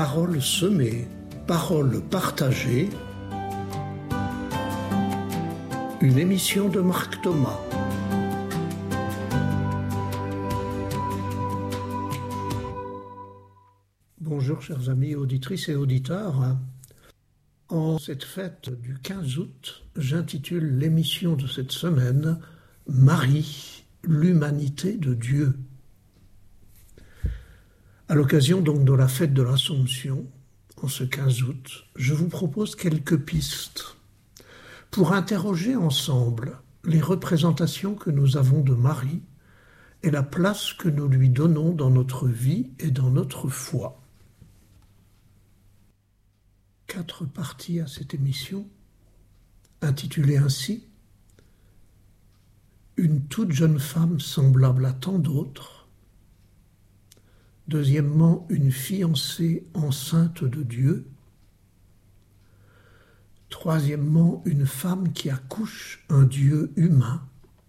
Paroles semées, paroles partagées. Une émission de Marc Thomas. Bonjour chers amis auditrices et auditeurs. En cette fête du 15 août, j'intitule l'émission de cette semaine « Marie, l'humanité de Dieu ». À l'occasion donc de la fête de l'Assomption, en ce 15 août, je vous propose quelques pistes pour interroger ensemble les représentations que nous avons de Marie et la place que nous lui donnons dans notre vie et dans notre foi. 4 parties à cette émission, intitulée ainsi « Une toute jeune femme semblable à tant d'autres ». Deuxièmement, une fiancée enceinte de Dieu. Troisièmement, une femme qui accouche un Dieu humain.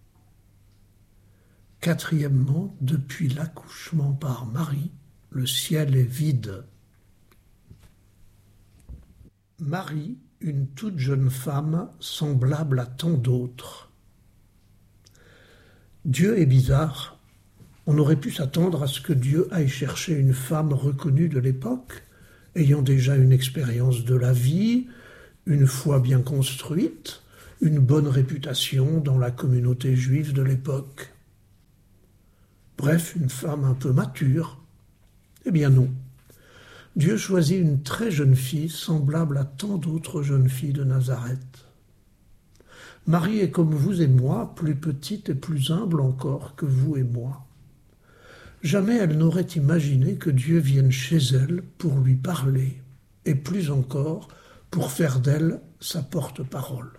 Quatrièmement, depuis l'accouchement par Marie, le ciel est vide. Marie, une toute jeune femme semblable à tant d'autres. Dieu est bizarre. On aurait pu s'attendre à ce que Dieu aille chercher une femme reconnue de l'époque, ayant déjà une expérience de la vie, une foi bien construite, une bonne réputation dans la communauté juive de l'époque. Bref, une femme un peu mature. Eh bien non. Dieu choisit une très jeune fille semblable à tant d'autres jeunes filles de Nazareth. Marie est comme vous et moi, plus petite et plus humble encore que vous et moi. Jamais elle n'aurait imaginé que Dieu vienne chez elle pour lui parler, et plus encore pour faire d'elle sa porte-parole.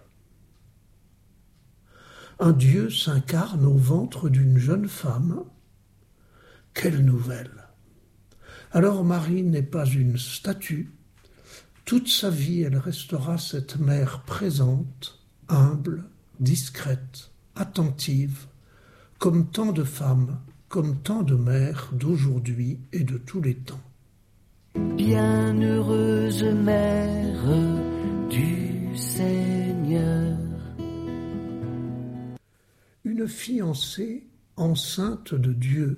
Un Dieu s'incarne au ventre d'une jeune femme. Quelle nouvelle! Alors Marie n'est pas une statue. Toute sa vie, elle restera cette mère présente, humble, discrète, attentive, comme tant de femmes, comme tant de mères d'aujourd'hui et de tous les temps. Bienheureuse mère du Seigneur. Une fiancée enceinte de Dieu.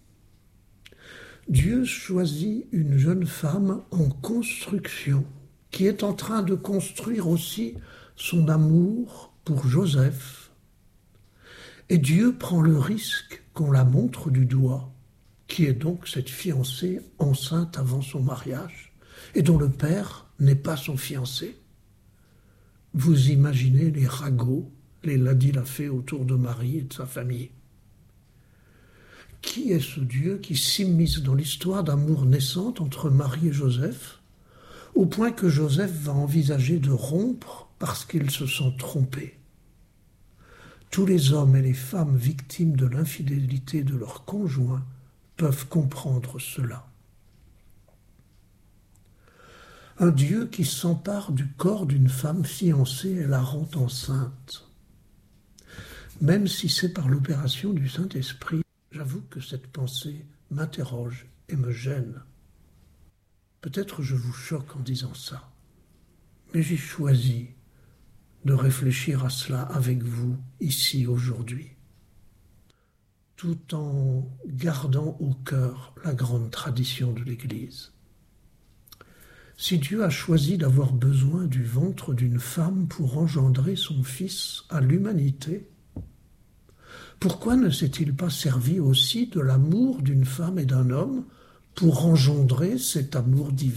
Dieu choisit une jeune femme en construction, qui est en train de construire aussi son amour pour Joseph. Et Dieu prend le risque qu'on la montre du doigt, qui est donc cette fiancée enceinte avant son mariage, et dont le père n'est pas son fiancé. Vous imaginez les ragots, les ladis-la-fée autour de Marie et de sa famille. Qui est ce Dieu qui s'immisce dans l'histoire d'amour naissante entre Marie et Joseph, au point que Joseph va envisager de rompre parce qu'il se sent trompé? Tous les hommes et les femmes victimes de l'infidélité de leur conjoint peuvent comprendre cela. Un Dieu qui s'empare du corps d'une femme fiancée et la rend enceinte. Même si c'est par l'opération du Saint-Esprit, j'avoue que cette pensée m'interroge et me gêne. Peut-être je vous choque en disant ça, mais j'ai choisi de réfléchir à cela avec vous ici aujourd'hui, tout en gardant au cœur la grande tradition de l'Église. Si Dieu a choisi d'avoir besoin du ventre d'une femme pour engendrer son Fils à l'humanité, pourquoi ne s'est-il pas servi aussi de l'amour d'une femme et d'un homme pour engendrer cet amour divin ?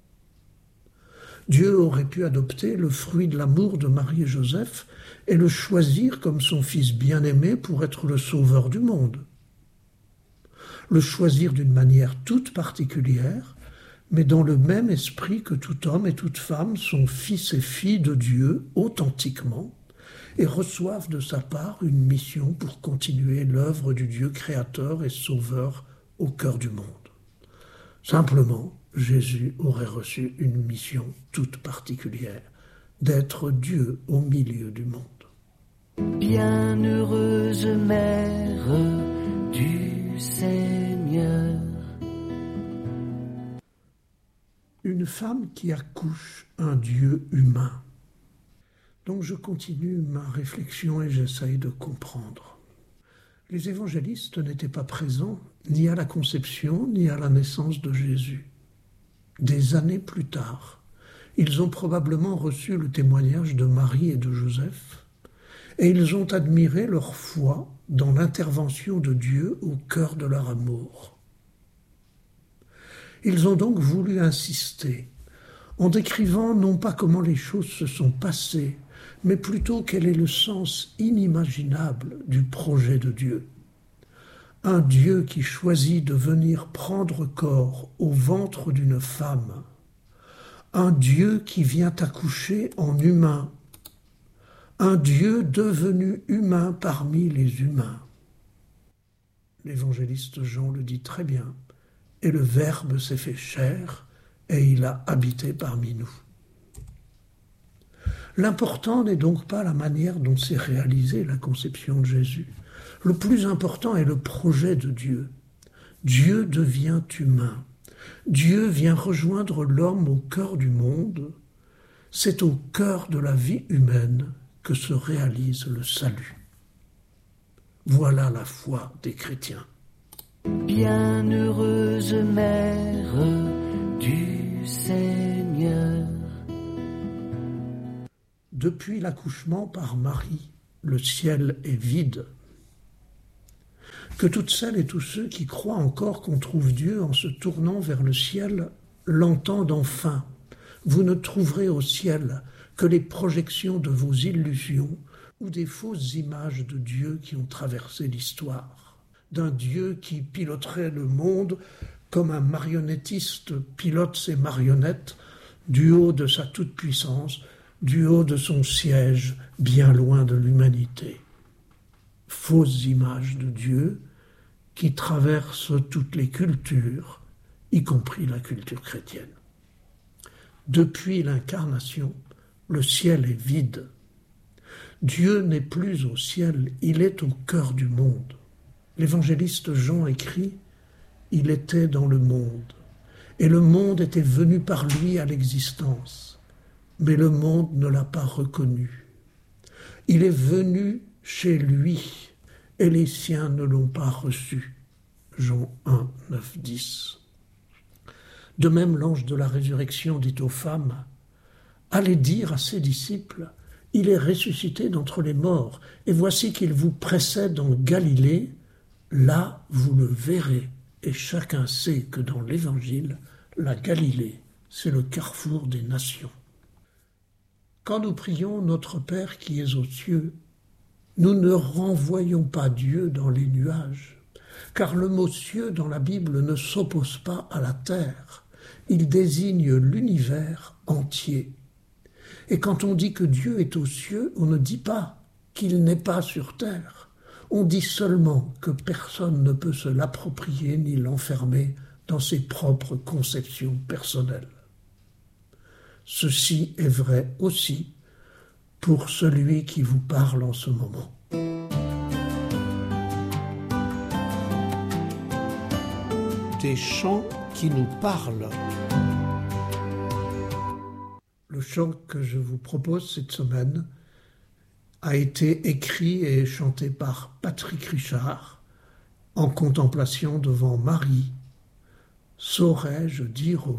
Dieu aurait pu adopter le fruit de l'amour de Marie et Joseph et le choisir comme son fils bien-aimé pour être le sauveur du monde. Le choisir d'une manière toute particulière, mais dans le même esprit que tout homme et toute femme sont fils et filles de Dieu authentiquement et reçoivent de sa part une mission pour continuer l'œuvre du Dieu créateur et sauveur au cœur du monde. Simplement, Jésus aurait reçu une mission toute particulière, d'être Dieu au milieu du monde. Bienheureuse mère du Seigneur. une femme qui accouche un Dieu humain. Donc je continue ma réflexion et j'essaye de comprendre. Les évangélistes n'étaient pas présents ni à la conception ni à la naissance de Jésus. Des années plus tard, ils ont probablement reçu le témoignage de Marie et de Joseph, et ils ont admiré leur foi dans l'intervention de Dieu au cœur de leur amour. Ils ont donc voulu insister, en décrivant non pas comment les choses se sont passées, mais plutôt quel est le sens inimaginable du projet de Dieu. Un Dieu qui choisit de venir prendre corps au ventre d'une femme. Un Dieu qui vient accoucher en humain. Un Dieu devenu humain parmi les humains. L'évangéliste Jean le dit très bien. Et le Verbe s'est fait chair et il a habité parmi nous. L'important n'est donc pas la manière dont s'est réalisée la conception de Jésus. Le plus important est le projet de Dieu. Dieu devient humain. Dieu vient rejoindre l'homme au cœur du monde. C'est au cœur de la vie humaine que se réalise le salut. Voilà la foi des chrétiens. Bienheureuse mère du Seigneur. Depuis l'accouchement par Marie, le ciel est vide. Que toutes celles et tous ceux qui croient encore qu'on trouve Dieu en se tournant vers le ciel l'entendent enfin. Vous ne trouverez au ciel que les projections de vos illusions ou des fausses images de Dieu qui ont traversé l'histoire. D'un Dieu qui piloterait le monde comme un marionnettiste pilote ses marionnettes du haut de sa toute-puissance, du haut de son siège, bien loin de l'humanité. Fausses images de Dieu qui traversent toutes les cultures, y compris la culture chrétienne. Depuis l'incarnation, le ciel est vide. Dieu n'est plus au ciel, il est au cœur du monde. L'évangéliste Jean écrit « Il était dans le monde, et le monde était venu par lui à l'existence. Mais le monde ne l'a pas reconnu. Il est venu chez lui, et les siens ne l'ont pas reçu. » Jean 1, 9, 10. De même, l'ange de la résurrection dit aux femmes « Allez dire à ses disciples, il est ressuscité d'entre les morts, et voici qu'il vous précède en Galilée, là vous le verrez. » Et chacun sait que dans l'Évangile, la Galilée, c'est le carrefour des nations. Quand nous prions notre Père qui est aux cieux, nous ne renvoyons pas Dieu dans les nuages, car le mot cieux dans la Bible ne s'oppose pas à la terre, il désigne l'univers entier. Et quand on dit que Dieu est aux cieux, on ne dit pas qu'il n'est pas sur terre, on dit seulement que personne ne peut se l'approprier ni l'enfermer dans ses propres conceptions personnelles. Ceci est vrai aussi pour celui qui vous parle en ce moment. Des chants qui nous parlent. Le chant que je vous propose cette semaine a été écrit et chanté par Patrick Richard en contemplation devant Marie. Saurais-je dire oui ?